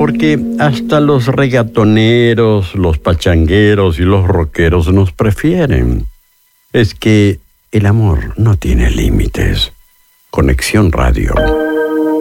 porque hasta los reggaetoneros, los pachangueros y los rockeros nos prefieren. Es que el amor no tiene límites. Conexión Radio.